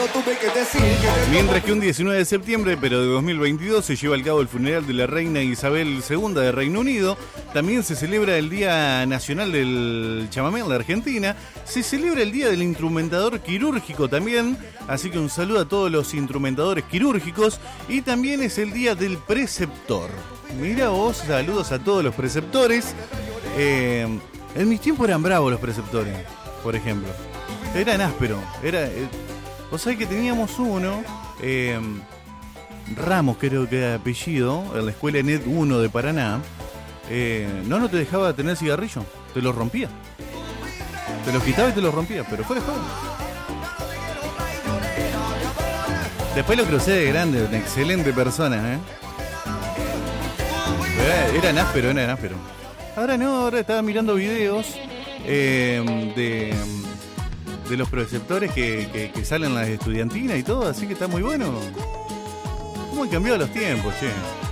Mientras que un 19 de septiembre, pero de 2022, se lleva a cabo el funeral de la reina Isabel II de Reino Unido. También se celebra el Día Nacional del Chamamé en la Argentina. Se celebra el Día del Instrumentador Quirúrgico también. Así que un saludo a todos los instrumentadores quirúrgicos. Y también es el Día del Preceptor. Mira vos, saludos a todos los preceptores. En mis tiempos eran bravos los preceptores, por ejemplo. Eran ásperos. Vos sabés que teníamos uno, Ramos creo que era apellido, en la escuela NET 1 de Paraná. No te dejaba tener cigarrillo, te los rompía. Te los quitaba y te los rompía, pero fuera de juego. Después lo crucé de grande, una excelente persona, Eran ásperos. Ahora no, ahora estaba mirando videos de los preceptores que salen en las estudiantinas y todo, así que está muy bueno. ¿Cómo han cambiado los tiempos, che?